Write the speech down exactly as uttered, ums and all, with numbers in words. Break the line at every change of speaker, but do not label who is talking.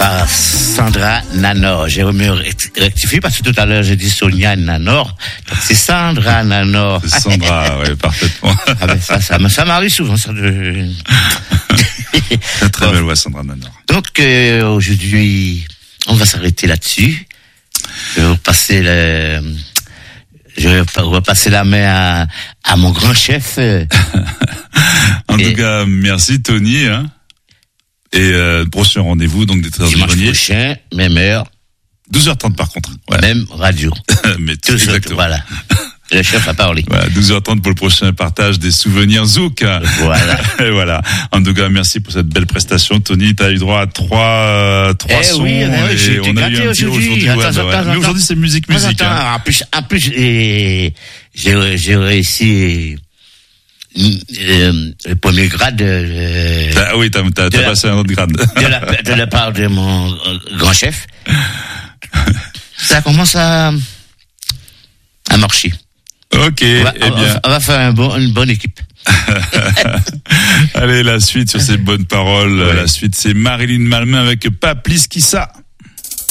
par Sandra Nanor. J'ai remis rectifié parce que tout à l'heure j'ai dit Sonia Nanor. Donc c'est Sandra Nanor.
C'est Sandra, oui, parfaitement.
Ah ben ça, ça, ça m'arrive souvent, ça de...
Très, très belle voix, Sandra Nanor.
Donc euh, aujourd'hui, on va s'arrêter là-dessus. Je vais repasser le... Je vais repasser la main à, à mon grand chef.
En
Et...
tout cas, merci Tony. Hein. Et euh, prochain rendez-vous, donc des treize
dimanche prochain, même heure.
douze heures trente par contre.
Ouais. Même radio.
Mais
tout exactement. Voilà. Le chef a parlé.
Voilà, douze heures trente pour le prochain partage des souvenirs Zouk.
Voilà.
Et voilà. En tout cas, merci pour cette belle prestation. Tony, t'as eu droit à trois, euh, trois
eh
sons.
Oui, et oui,
on a eu un petit aujourd'hui. Ouais, bah, ouais. Mais aujourd'hui, c'est musique, musique.
Attends, hein. En plus, en plus, j'ai, j'ai réussi, euh, le premier grade, euh,
ah oui, t'as, t'as, t'as
la,
passé un autre grade.
De la, de la part de mon euh, grand chef. Ça commence à, à marcher.
Ok,
on va,
eh bien.
On va faire un bon, une bonne équipe.
Allez, la suite sur ces bonnes paroles. Ouais. La suite, c'est Marilyn Malmain avec Pas plus qui ça.